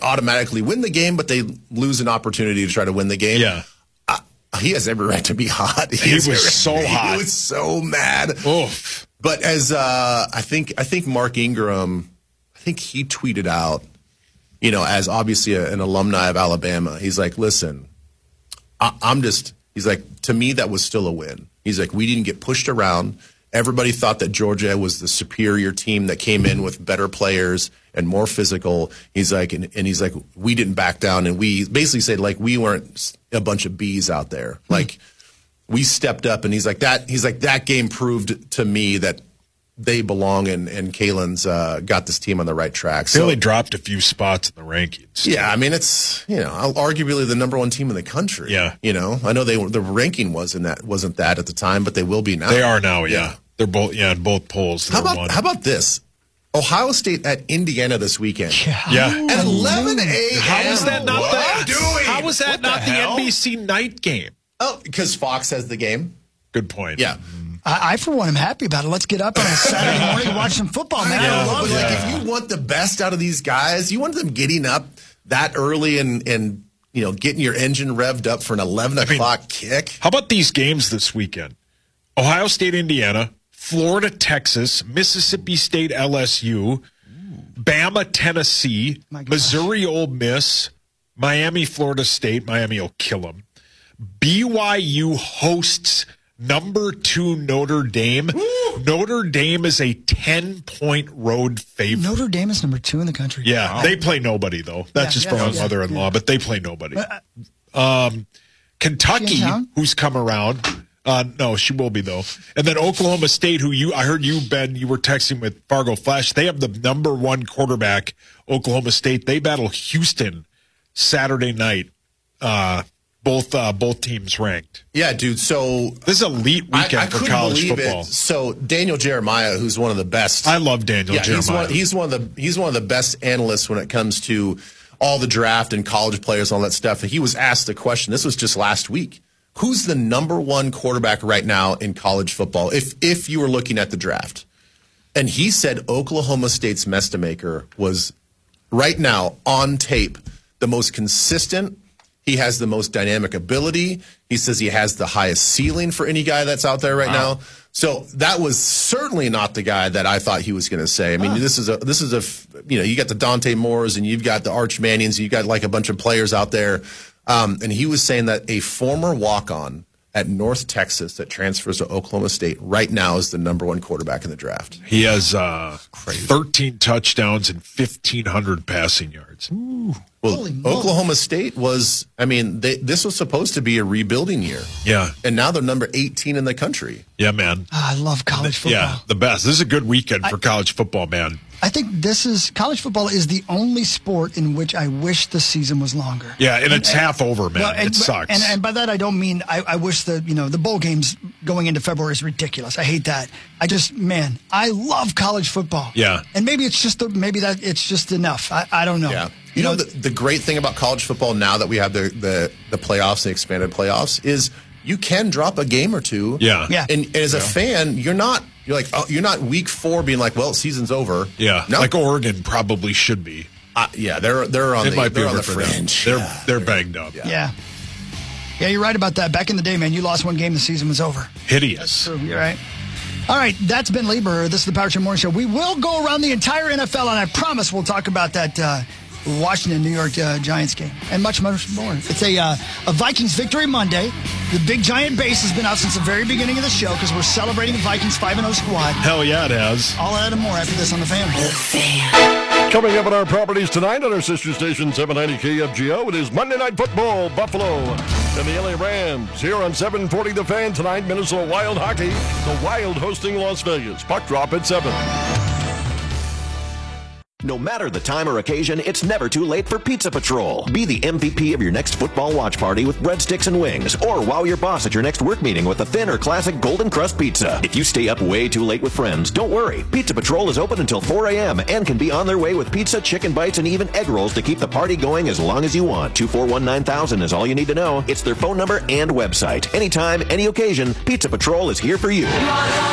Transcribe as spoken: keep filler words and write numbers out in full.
automatically win the game, but they lose an opportunity to try to win the game. Yeah. Uh, he has every right to be hot. He, he was so he hot. He was so mad. Oof. But as uh, I think, I think Mark Ingram, I think he tweeted out, you know, as obviously a, an alumni of Alabama, he's like, listen, I, I'm just, he's like, to me, that was still a win. He's like, we didn't get pushed around. Everybody thought that Georgia was the superior team that came in with better players and more physical. He's like, and, and he's like, we didn't back down. And we basically said, like, we weren't a bunch of bees out there. Hmm. Like, we stepped up. And he's like, that, he's like, that game proved to me that they belong, and, and Kalen's uh, got this team on the right track. So, they only dropped a few spots in the rankings. Yeah, I mean, it's, you know, arguably the number one team in the country. Yeah. You know, I know they the ranking wasn't that wasn't that at the time, but they will be now. They are now, yeah. yeah. They're both, yeah, in both polls. How about, one. how about this? Ohio State at Indiana this weekend. Yeah. yeah. At eleven a.m. How is that not what? the, doing? How is that what not the, the hell? N B C night game? Oh, because Fox has the game. Good point. Yeah. I, I, for one, am happy about it. Let's get up on a Saturday morning and watch some football, man. I, know, I love but it. like, if you want the best out of these guys, you want them getting up that early and, and you know, getting your engine revved up for an eleven o'clock I mean, kick. How about these games this weekend? Ohio State, Indiana, Florida, Texas, Mississippi State, L S U, Bama, Tennessee, Missouri, Ole Miss, Miami, Florida State. Miami will kill them. B Y U hosts number two Notre Dame. Woo! Notre Dame is a ten-point road favorite. Notre Dame is number two in the country. Yeah, wow. They play nobody, though. That's yeah, just yeah, from my yeah, mother-in-law, yeah. but they play nobody. Um, Kentucky, who's come around. Uh, no, she will be, though. And then Oklahoma State, who you I heard you, Ben, you were texting with Fargo Flash. They have the number one quarterback, Oklahoma State. They battle Houston Saturday night. Uh Both uh, both teams ranked. Yeah, dude. So this is an elite weekend I, I for college football. It. So Daniel Jeremiah, who's one of the best. I love Daniel yeah, Jeremiah. He's one, he's one of the he's one of the best analysts when it comes to all the draft and college players and all that stuff. And he was asked the question. This was just last week. Who's the number one quarterback right now in college football? If if you were looking at the draft, and he said Oklahoma State's Mestamaker was right now on tape the most consistent. He has the most dynamic ability. He says he has the highest ceiling for any guy that's out there right wow. now. So that was certainly not the guy that I thought he was going to say. I mean, huh. this is a this is a you know you got the Dante Moores and you've got the Arch Mannings. You've got like a bunch of players out there, um, and he was saying that a former walk-on at North Texas that transfers to Oklahoma State right now is the number one quarterback in the draft. He has uh, thirteen touchdowns and fifteen hundred passing yards. Ooh. Well, Oklahoma State was, I mean, they, this was supposed to be a rebuilding year. Yeah. And now they're number eighteen in the country. Yeah, man. Oh, I love college football. Yeah, the best. This is a good weekend for I, college football, man. I think this is, college football is the only sport in which I wish the season was longer. Yeah, and, and it's and, half over, man. Well, and, it sucks. And, and by that, I don't mean, I, I wish the, you know, the bowl games going into February is ridiculous. I hate that. I just, man, I love college football. Yeah. And maybe it's just, the, maybe that it's just enough. I, I don't know. Yeah. You know, the, the great thing about college football now that we have the, the, the playoffs, the expanded playoffs, is you can drop a game or two. Yeah. yeah. And, and as a yeah. fan, you're not you're like oh, you're not week four being like, well, season's over. Yeah. No. Like Oregon probably should be. Uh, yeah, they're they're on it the might they're be on the for fringe. Them. They're yeah. they're banged up. Yeah. yeah. Yeah, you're right about that. Back in the day, man, you lost one game, the season was over. Hideous. That's true. You're right. All right, that's Ben Lieber. This is the Power Trip Morning Show. We will go around the entire N F L, and I promise we'll talk about that uh, Washington, New York uh, Giants game, and much, much more. It's a uh, a Vikings victory Monday. The big giant bass has been out since the very beginning of the show because we're celebrating the Vikings five and oh squad. Hell yeah, it has. All that and more after this on The Fan. The Fan. Coming up on our properties tonight on our sister station seven ninety K F G O, it is Monday Night Football, Buffalo and the L A Rams. Here on seven forty The Fan tonight, Minnesota Wild Hockey. The Wild hosting Las Vegas. Puck drop at seven. No matter the time or occasion, it's never too late for Pizza Patrol. Be the M V P of your next football watch party with breadsticks and wings, or wow your boss at your next work meeting with a thin or classic golden crust pizza. If you stay up way too late with friends, don't worry. Pizza Patrol is open until four a.m. and can be on their way with pizza, chicken bites, and even egg rolls to keep the party going as long as you want. two four one nine thousand is all you need to know. It's their phone number and website. Anytime, any occasion, Pizza Patrol is here for you.